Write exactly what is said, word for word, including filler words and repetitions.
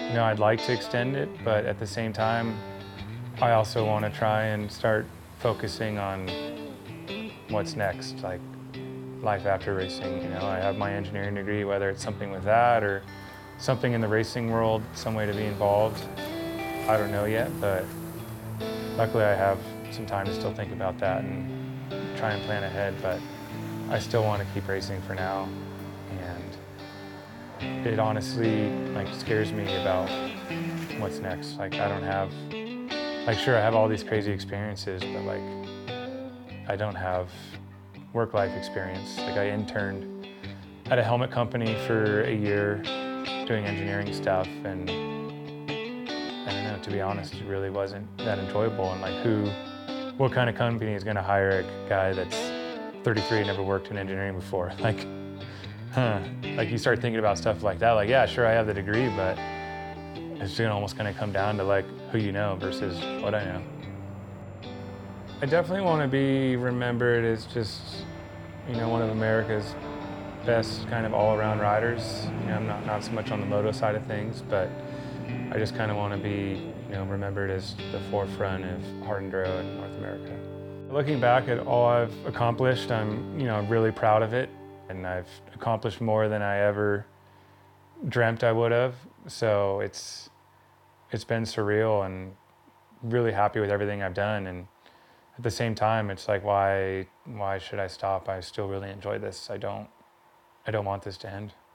You know, I'd like to extend it, but at the same time, I also want to try and start focusing on what's next, like life after racing. You know, I have my engineering degree, whether it's something with that or something in the racing world, some way to be involved. I don't know yet, but luckily I have some time to still think about that and try and plan ahead, but I still want to keep racing for now. And it honestly like scares me about what's next. Like I don't have, like sure I have all these crazy experiences, but like I don't have work-life experience. Like I interned at a helmet company for a year doing engineering stuff, and I don't know, to be honest, it really wasn't that enjoyable. And like who, what kind of company is gonna hire a guy that's thirty-three and never worked in engineering before? Like, huh, like you start thinking about stuff like that, like yeah, sure I have the degree, but it's gonna almost gonna come down to like who you know versus what I know. I definitely want to be remembered as just, you know, one of America's best kind of all-around riders. You know, I'm not, not so much on the moto side of things, but I just kind of want to be, you know, remembered as the forefront of hard enduro in North America. Looking back at all I've accomplished, I'm, you know, really proud of it, and I've accomplished more than I ever dreamt I would have. So it's it's been surreal, and really happy with everything I've done. And at the same time, it's like, why why should I stop? I still really enjoy this. I don't I don't want this to end.